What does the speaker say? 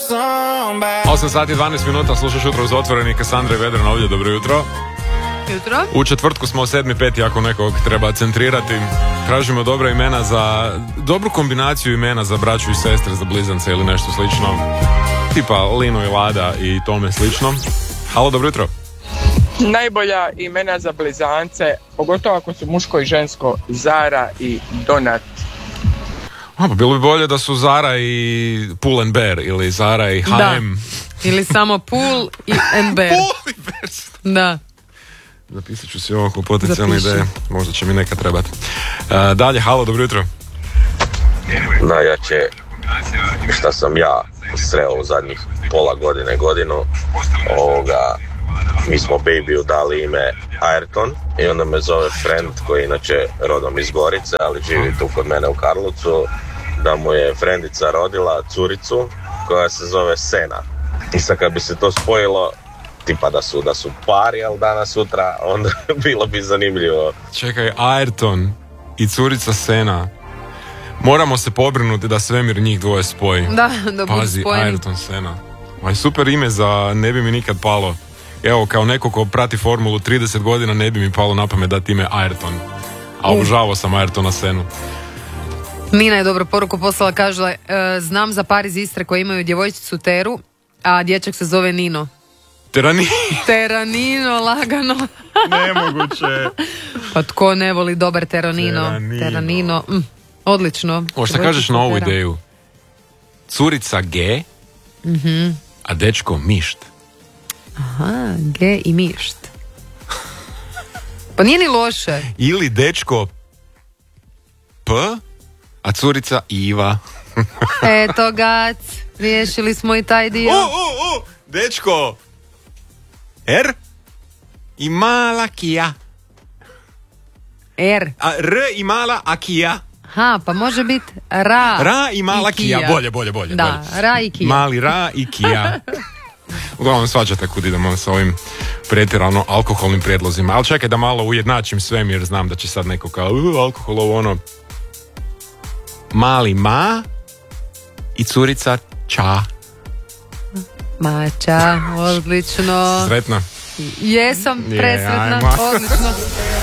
8 sati 12 minuta, slušaš Jutro uz otvoreni, Kasandra i Vedrana ovdje, dobro jutro. Jutro. U četvrtku smo u 7.5, ako nekog treba centrirati. Tražimo dobra imena za, dobru kombinaciju imena za braću i sestre, za blizance ili nešto slično. Tipa Lino i Lada i tome slično. Halo, dobro jutro. Najbolja imena za blizance, pogotovo ako su muško i žensko, Zara i Donat. Pa bilo bi bolje da su Zara i Pull and Bear ili Zara i H&M. Ili samo Pull i Bear. Pull i Bear. Da. Zapisat ću si ovo kao potencijalne ideje. Možda će mi neka trebati. Dalje, halo, dobro jutro. Najjače šta sam ja sreo u zadnjih pola godine, godinu, mi smo babyu dali ime Ayrton i onda me zove friend koji je inače rodom iz Gorice, ali živi tu kod mene u Karlovcu, da mu je friendica rodila curicu koja se zove Sena. I sad kad bi se to spojilo, tipa da su pari, ali danas sutra, onda bilo bi zanimljivo. Čekaj, Ayrton i curica Sena. Moramo se pobrinuti da svemir njih dvoje spoji. Da budu Pazi, spojeni. Ayrton Sena. Aj, super ime za ne bi mi nikad palo. Evo, kao neko ko prati formulu 30 godina, ne bi mi palo na pamet dati ime Ayrton. A obožavao sam Ayrtona Senu. Nina je dobro poruku poslala, kaže, znam za par iz Istre koji imaju djevojčicu Teru, a dječak se zove Nino. Teranino, lagano. Nemoguće. Pa tko ne voli dobar Teranino. Odlično. O, šta kažeš na ovu ideju? Curica G, a dečko Mišt. Aha, G i Mišt. Pa nije ni loše. Ili dečko P, a curica Iva. Eto gac, riješili smo i taj dio. Dečko R i mala Kija. R. A R i mala a Kija. Ha, pa može biti Ra i mala Kija. Bolje. Da, Ra i Kija. Mali Ra i Kija. Uglavnom svađate kud idemo sa ovim pretjerano alkoholnim prijedlozima. Ali čekaj da malo ujednačim svemir, jer znam da će sad neko kao alkohol ovo ono. Mali Ma i curica Ča. Mača, odlično. Sretna. Jesam presretna, odlično.